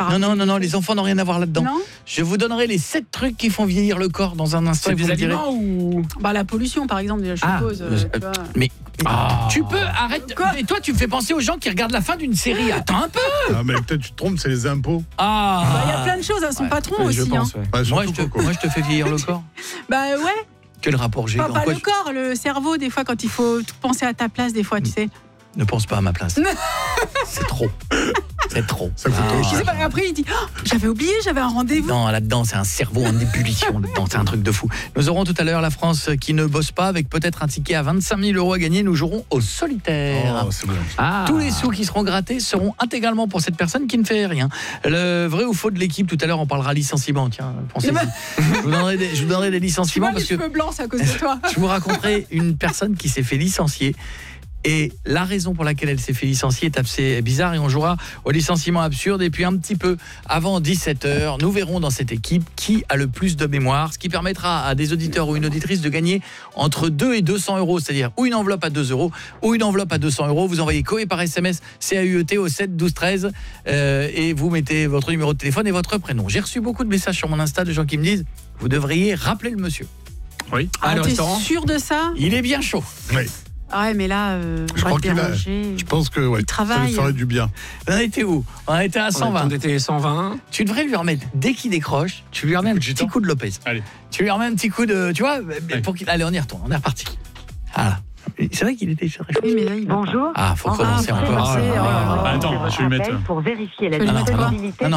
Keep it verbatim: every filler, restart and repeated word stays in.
Non, non, non, non, les enfants n'ont rien à voir là-dedans. Non. Je vous donnerai les sept trucs qui font vieillir le corps dans un instant. C'est et vous des me direz- aliments ou... Bah la pollution par exemple, déjà, je Ah, suppose. euh, tu vois. Mais Ah. tu peux arrête. Quoi Et toi, tu me fais penser aux gens qui regardent la fin d'une série. Attends un peu. Ah, mais peut-être tu te trompes, c'est les impôts. Ah. Bah, il y a plein de choses à son Ouais, patron Ouais, je aussi. pense, hein. ouais. Bah, Moi, je surtout te, Coco. moi, je te fais vieillir le corps. Bah ouais, Quel rapport j'ai pas, en pas quoi le je- corps, le cerveau, des fois, quand il faut tout penser à ta place, des fois, tu sais. Ne pense pas à ma place. C'est trop. C'est trop. Ça coûte Ah. trop Je sais cher. pas, après, il dit oh, j'avais oublié, j'avais un rendez-vous. Non, là-dedans, c'est un cerveau en ébullition. Là-dedans, c'est un truc de fou. Nous aurons tout à l'heure la France qui ne bosse pas, avec peut-être un ticket à vingt-cinq mille euros à gagner. Nous jouerons au solitaire. Oh, c'est bon. Ah. Tous les sous qui seront grattés seront intégralement pour cette personne qui ne fait rien. Le vrai ou faux de l'équipe, tout à l'heure, on parlera licenciement. Tiens, pensez-y. je, vous donnerai des, je vous donnerai des Tu licenciements vois, les parce que cheveux blancs, c'est à cause de toi. je vous raconterai une personne qui s'est fait licencier. Et la raison pour laquelle elle s'est fait licencier est assez bizarre et on jouera au licenciement absurde. Et puis un petit peu avant dix-sept heures, nous verrons dans cette équipe qui a le plus de mémoire, ce qui permettra à des auditeurs ou une auditrice de gagner entre deux et deux cents euros, c'est-à-dire ou une enveloppe à deux euros ou une enveloppe à deux cents euros. Vous envoyez Coé par S M S C A U E T au sept douze treize euh, et vous mettez votre numéro de téléphone et votre prénom. J'ai reçu beaucoup de messages sur mon Insta de gens qui me disent « Vous devriez rappeler le monsieur. Oui. Ah, Ah, le t'es restaurant. sûr de ça » Il est bien chaud. Oui. Ah ouais, mais là, euh, Je on va crois te qu'il a- déranger. Je pense que ouais, Il travaille. ça lui ferait du bien. On en était où? On en était à cent vingt. On était cent vingt. Tu devrais lui remettre, dès qu'il décroche, tu lui remets un Coup de petit gitan. coup de Lopez. Allez. Tu lui remets un petit coup de... Tu vois, Allez. pour qu'il... Allez, on y retourne, on est reparti. Voilà. C'est vrai qu'il était très chaud. Oui, mais là, il va pas. Bonjour. Ah, faut Ah, recommencer faut encore. recommencer, Ah, oh là là. Bah, attends, Votre je vais lui mettre- appel Pour vérifier la Tu veux lui mettre quoi disponibilité Non, non,